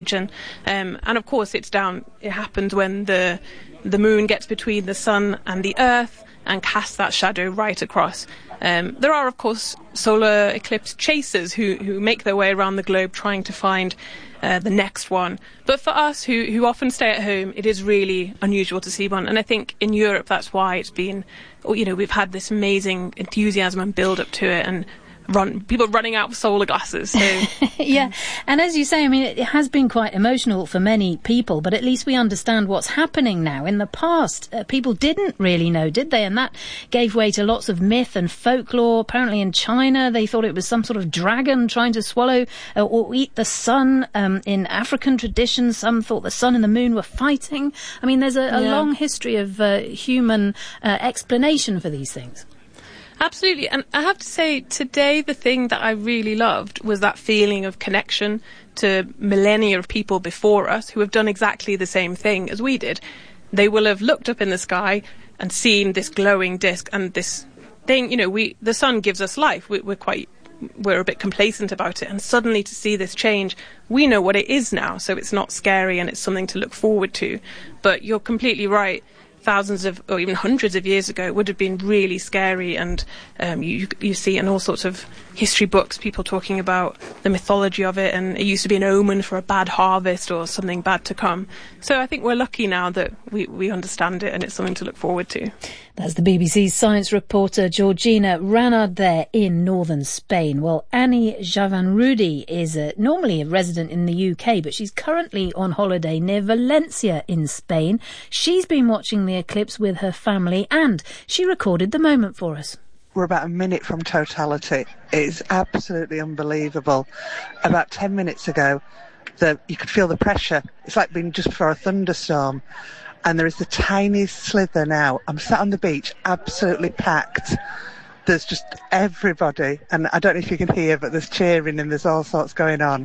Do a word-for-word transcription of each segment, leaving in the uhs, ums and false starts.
And, um, and of course it's down, it happens when the the moon gets between the sun and the earth and casts that shadow right across. Um, there are of course solar eclipse chasers who, who make their way around the globe trying to find uh, the next one. But for us who, who often stay at home, it is really unusual to see one. And I think in Europe that's why it's been, you know, we've had this amazing enthusiasm and build up to it, and Run, people running out of solar glasses. So. Yeah, and as you say, I mean, it has been quite emotional for many people, but at least we understand what's happening now. In the past, uh, people didn't really know, did they? And that gave way to lots of myth and folklore. Apparently in China, they thought it was some sort of dragon trying to swallow uh, or eat the sun. Um, in African traditions, some thought the sun and the moon were fighting. I mean, there's a, a yeah. long history of uh, human uh, explanation for these things. Absolutely. And I have to say, today the thing that I really loved was that feeling of connection to millennia of people before us who have done exactly the same thing as we did. They will have looked up in the sky and seen this glowing disc and this thing, you know, we the sun gives us life. We, we're quite, we're a bit complacent about it. And suddenly to see this change, we know what it is now. So it's not scary and it's something to look forward to. But you're completely right. Thousands of, or even hundreds of years ago, it would have been really scary, and um, you you see in all sorts of history books people talking about the mythology of it, and it used to be an omen for a bad harvest or something bad to come. So I think we're lucky now that we, we understand it, and it's something to look forward to. That's the B B C's science reporter Georgina Ranard there in northern Spain. Well, Annie Javanrudi is a, normally a resident in the U K, but she's currently on holiday near Valencia in Spain. She's been watching the eclipse with her family, and she recorded the moment for us. We're about a minute from totality. It's absolutely unbelievable. About ten minutes ago, the, you could feel the pressure. It's like being just before a thunderstorm. And there is the tiniest slither now. I'm sat on the beach, absolutely packed. There's just everybody. And I don't know if you can hear, but there's cheering and there's all sorts going on.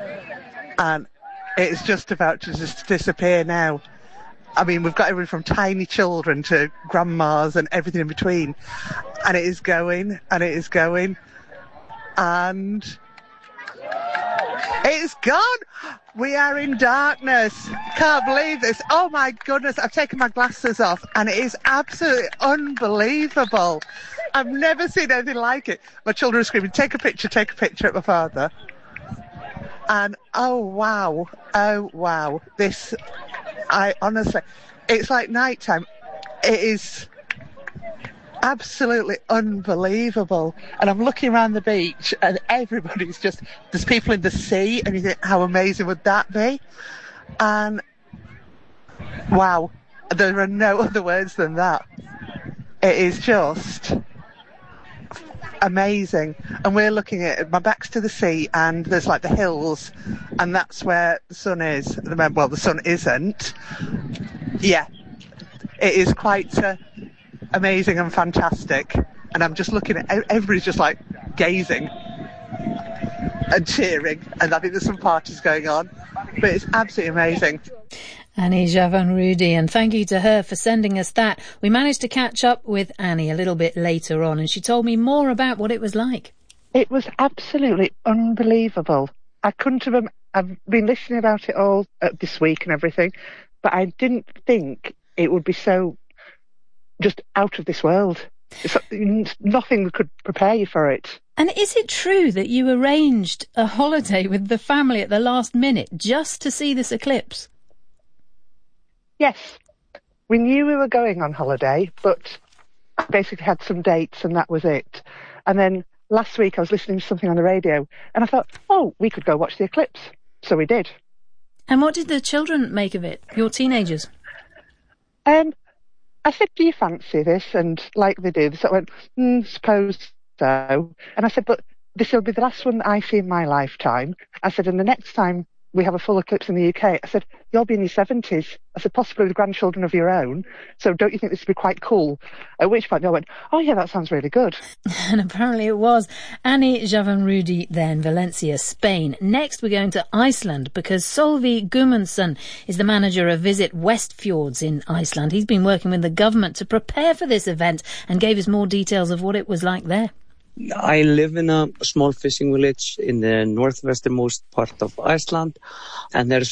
And it's just about to just disappear now. I mean, we've got everyone from tiny children to grandmas and everything in between. And it is going, and it is going. And it's gone. We are in darkness. Can't believe this. Oh my goodness, I've taken my glasses off and it is absolutely unbelievable. I've never seen anything like it. My children are screaming, take a picture, take a picture at my father. And oh wow, oh wow. This, I honestly, it's like nighttime. It is absolutely unbelievable. And I'm looking around the beach and everybody's just, there's people in the sea and you think, how amazing would that be? And wow, there are no other words than that. It is just amazing. And we're looking at, my back's to the sea and there's like the hills and that's where the sun is. Well, the sun isn't. Yeah, it is quite uh, amazing and fantastic. And I'm just looking at, everybody's just like gazing and cheering. And I think there's some parties going on, but it's absolutely amazing. Annie Javanrudi, and thank you to her for sending us that. We managed to catch up with Annie a little bit later on, and she told me more about what it was like. It was absolutely unbelievable. I couldn't have, I've been listening about it all uh, this week and everything, but I didn't think it would be so just out of this world. It's, nothing could prepare you for it. And is it true that you arranged a holiday with the family at the last minute just to see this eclipse? Yes. We knew we were going on holiday, but I basically had some dates and that was it. And then last week I was listening to something on the radio and I thought, oh, we could go watch the eclipse. So we did. And what did the children make of it, your teenagers? Um, I said, do you fancy this? And like they do, they sort of went, mm, suppose so. And I said, but this will be the last one that I see in my lifetime. I said, and the next time we have a full eclipse in the U K, I said, you'll be in your seventies. I said, possibly with grandchildren of your own. So don't you think this would be quite cool? At which point they went, oh yeah, that sounds really good. And apparently it was. Annie Javanrudi then, Valencia, Spain. Next we're going to Iceland because Solvi Gumundsson is the manager of Visit Westfjords in Iceland. He's been working with the government to prepare for this event and gave us more details of what it was like there. I live in a small fishing village in the northwesternmost part of Iceland, and there's